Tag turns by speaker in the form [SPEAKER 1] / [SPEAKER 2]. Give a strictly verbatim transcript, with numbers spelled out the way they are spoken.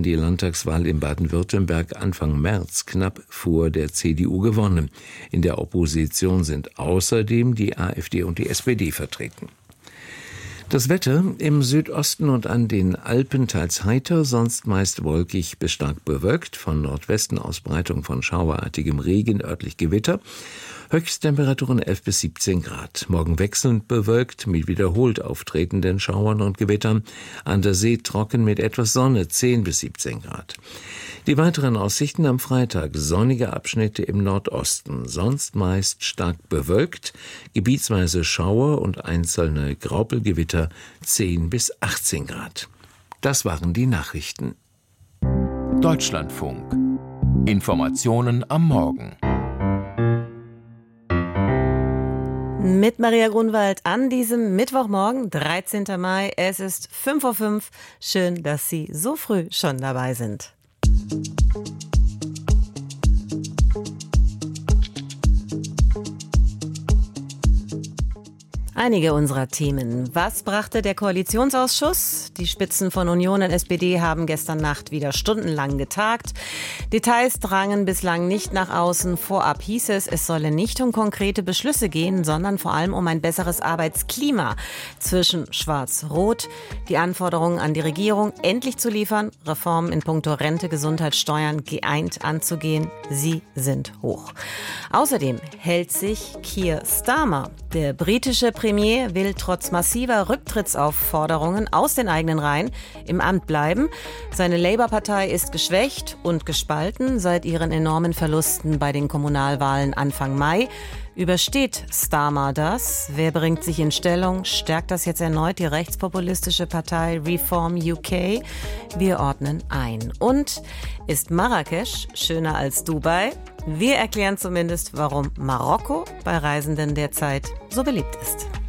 [SPEAKER 1] die Landtagswahl in Baden-Württemberg Anfang März knapp vor der C D U gewonnen. In der Opposition sind außerdem die AfD und die S P D vertreten. Das Wetter: im Südosten und an den Alpen teils heiter, sonst meist wolkig bis stark bewölkt, von Nordwesten Ausbreitung von schauerartigem Regen, örtlich Gewitter. Höchsttemperaturen elf bis siebzehn Grad. Morgen wechselnd bewölkt mit wiederholt auftretenden Schauern und Gewittern. An der See trocken mit etwas Sonne, zehn bis siebzehn Grad. Die weiteren Aussichten am Freitag: sonnige Abschnitte im Nordosten, sonst meist stark bewölkt, gebietsweise Schauer und einzelne Graupelgewitter, zehn bis achtzehn Grad. Das waren die Nachrichten.
[SPEAKER 2] Deutschlandfunk. Informationen am Morgen.
[SPEAKER 3] Mit Maria Grunwald an diesem Mittwochmorgen, dreizehnten Mai. Es ist fünf Uhr fünf. Schön, dass Sie so früh schon dabei sind. Einige unserer Themen. Was brachte der Koalitionsausschuss? Die Spitzen von Union und S P D haben gestern Nacht wieder stundenlang getagt. Details drangen bislang nicht nach außen. Vorab hieß es, es solle nicht um konkrete Beschlüsse gehen, sondern vor allem um ein besseres Arbeitsklima zwischen Schwarz-Rot. Die Anforderungen an die Regierung, endlich zu liefern, Reformen in puncto Rente, Gesundheit, Steuern geeint anzugehen, sie sind hoch. Außerdem hält sich Keir Starmer. Der britische Premier will trotz massiver Rücktrittsaufforderungen aus den eigenen Reihen im Amt bleiben. Seine Labour-Partei ist geschwächt und gespalten seit ihren enormen Verlusten bei den Kommunalwahlen Anfang Mai. Übersteht Starmer das? Wer bringt sich in Stellung? Stärkt das jetzt erneut die rechtspopulistische Partei Reform U K? Wir ordnen ein. Und ist Marrakesch schöner als Dubai? Wir erklären zumindest, warum Marokko bei Reisenden derzeit so beliebt ist.